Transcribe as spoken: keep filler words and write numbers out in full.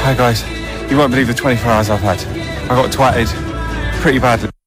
Hi guys, you won't believe the twenty-four hours I've had. I got twatted pretty badly.